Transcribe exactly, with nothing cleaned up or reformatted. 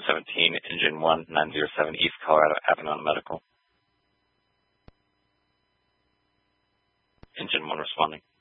seventeen, Engine one nine zero seven, East Colorado Avenue Medical. Engine one responding.